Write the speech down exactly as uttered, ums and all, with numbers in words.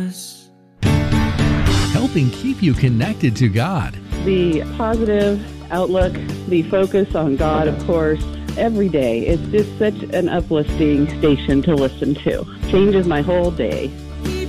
Helping keep you connected to God. The positive outlook, the focus on God, of course, every day. It's just such an uplifting station to listen to. Changes my whole day.